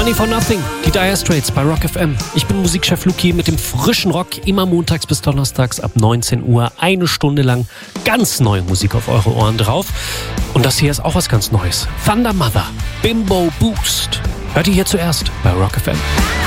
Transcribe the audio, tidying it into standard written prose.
Money for Nothing, die Dire Straits bei Rock FM. Ich bin Musikchef Luki mit dem frischen Rock, immer montags bis donnerstags ab 19 Uhr. Eine Stunde lang ganz neue Musik auf eure Ohren drauf. Und das hier ist auch was ganz Neues. Thunder Mother, Bimbo Boost. Hört ihr hier zuerst bei Rock FM.